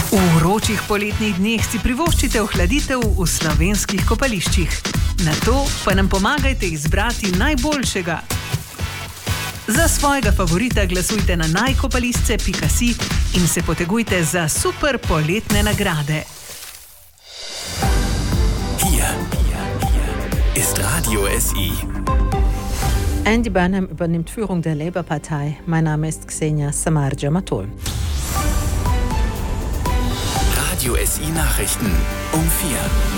V vročih poletnih dneh si privoščite ohladitev v slovenskih kopališčih. Na to pa nam pomagajte izbrati najboljšega. Za svojega favorita glasujte na najkopališče.si in se potegujte za super poletne nagrade. Hier ist Radio SI. Andy Burnham übernimmt Führung der Labour-Partei. Mein Name ist Xenia Samarja-Matol. Radio SI Nachrichten um 4.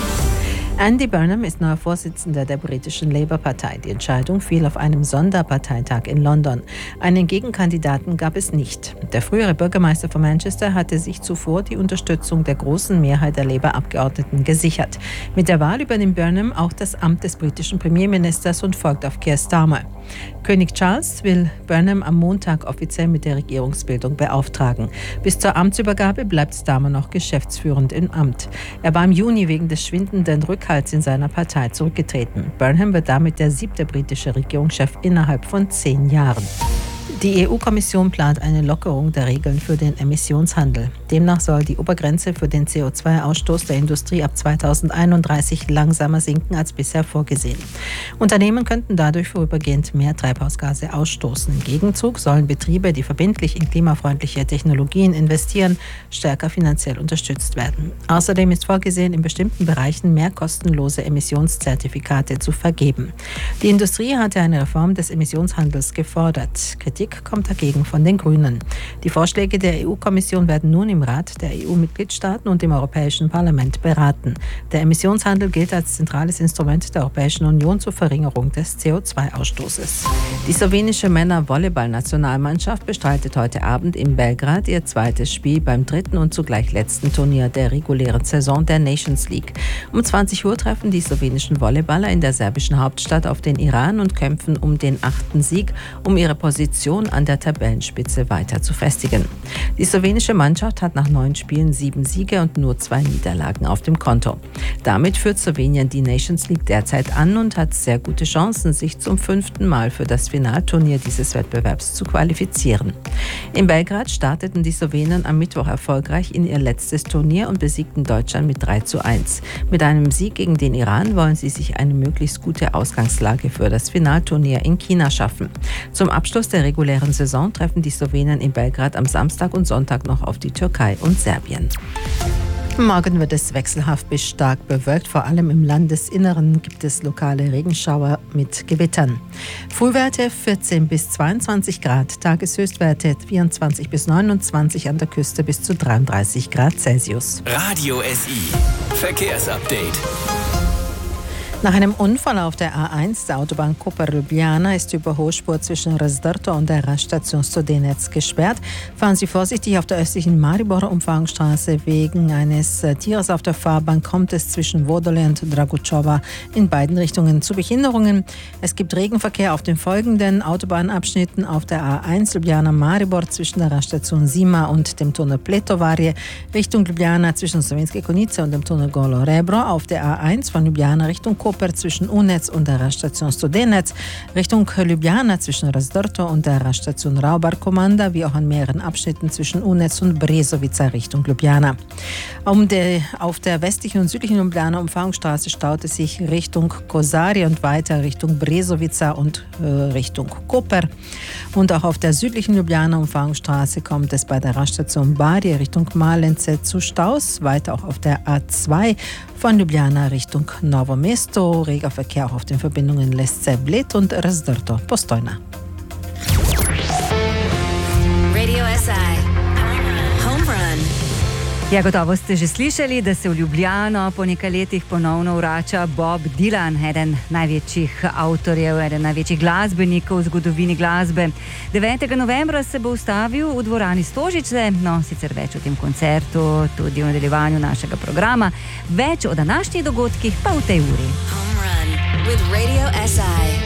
Andy Burnham ist neuer Vorsitzender der britischen Labour-Partei. Die Entscheidung fiel auf einem Sonderparteitag in London. Einen Gegenkandidaten gab es nicht. Der frühere Bürgermeister von Manchester hatte sich zuvor die Unterstützung der großen Mehrheit der Labour-Abgeordneten gesichert. Mit der Wahl übernimmt Burnham auch das Amt des britischen Premierministers und folgt auf Keir Starmer. König Charles will Burnham am Montag offiziell mit der Regierungsbildung beauftragen. Bis zur Amtsübergabe bleibt Starmer noch geschäftsführend im Amt. Er war im Juni wegen des schwindenden Rückhalts in seiner Partei zurückgetreten. Burnham wird damit der 7. britische Regierungschef innerhalb von 10 Jahren. Die EU-Kommission plant eine Lockerung der Regeln für den Emissionshandel. Demnach soll die Obergrenze für den CO2-Ausstoß der Industrie ab 2031 langsamer sinken als bisher vorgesehen. Unternehmen könnten dadurch vorübergehend mehr Treibhausgase ausstoßen. Im Gegenzug sollen Betriebe, die verbindlich in klimafreundliche Technologien investieren, stärker finanziell unterstützt werden. Außerdem ist vorgesehen, in bestimmten Bereichen mehr kostenlose Emissionszertifikate zu vergeben. Die Industrie hatte eine Reform des Emissionshandels gefordert. Kritik kommt dagegen von den Grünen. Die Vorschläge der EU-Kommission werden nun im Rat der EU-Mitgliedstaaten und im Europäischen Parlament beraten. Der Emissionshandel gilt als zentrales Instrument der Europäischen Union zur Verringerung des CO2-Ausstoßes. Die slowenische Männer-Volleyball-Nationalmannschaft bestreitet heute Abend in Belgrad ihr zweites Spiel beim dritten und zugleich letzten Turnier der regulären Saison der Nations League. Um 20 Uhr treffen die slowenischen Volleyballer in der serbischen Hauptstadt auf den Iran und kämpfen um den 8. Sieg, um ihre Position an der Tabellenspitze weiter zu festigen. Die slowenische Mannschaft hat nach 9 Spielen 7 Siege und nur 2 Niederlagen auf dem Konto. Damit führt Slowenien die Nations League derzeit an und hat sehr gute Chancen, sich zum 5. Mal für das Finalturnier dieses Wettbewerbs zu qualifizieren. In Belgrad starteten die Slowenen am Mittwoch erfolgreich in ihr letztes Turnier und besiegten Deutschland mit 3:1. Mit einem Sieg gegen den Iran wollen sie sich eine möglichst gute Ausgangslage für das Finalturnier in China schaffen. Zum Abschluss der regulären Saison treffen die Slowenen in Belgrad am Samstag und Sonntag noch auf die Türkei und Serbien. Morgen wird es wechselhaft bis stark bewölkt. Vor allem im Landesinneren gibt es lokale Regenschauer mit Gewittern. Frühwerte 14 bis 22 Grad, Tageshöchstwerte 24 bis 29, an der Küste bis zu 33 Grad Celsius. Radio SI Verkehrsupdate. Nach einem Unfall auf der A1 der Autobahn Koper-Ljubljana ist die Überholspur zwischen Razdrto und der Raststation Studenec gesperrt. Fahren Sie vorsichtig auf der östlichen Mariborer Umfahrungsstraße. Wegen eines Tieres auf der Fahrbahn kommt es zwischen Vodole und Dragučova in beiden Richtungen zu Behinderungen. Es gibt Regenverkehr auf den folgenden Autobahnabschnitten auf der A1 Ljubljana-Maribor zwischen der Raststation Zima und dem Tunnel Pletovarje, Richtung Ljubljana zwischen Slovenske Konjice und dem Tunnel Golo Rebro, auf der A1 von Ljubljana Richtung Koper zwischen Unec und der Raststation Studenec, Richtung Ljubljana zwischen Razdrto und der Raststation Raubar-Komanda, wie auch an mehreren Abschnitten zwischen Unec und Brezovica Richtung Ljubljana. Auf der westlichen und südlichen Ljubljana Umfahrungsstraße staut es sich Richtung Kozari und weiter Richtung Brezovica und Richtung Koper. Und auch auf der südlichen Ljubljana Umfahrungsstraße kommt es bei der Raststation Barje Richtung Malence zu Staus, weiter auch auf der A2 von Ljubljana Richtung Novo Mesto. Reger Verkehr auch auf den Verbindungen Lesce Bled und Razdrto Postojna. Radio SI Home Run. Ja, gotovo ste že slišali, da se v Ljubljano po nekaj letih ponovno vrača Bob Dylan, eden največjih avtorjev, eden največjih glasbenikov v zgodovini glasbe. 9. novembra se bo ustavil v dvorani Stožice, no sicer več o tem koncertu tudi v nadaljevanju našega programa. Več o današnjih dogodkih pa v tej uri. Home Run with Radio SI.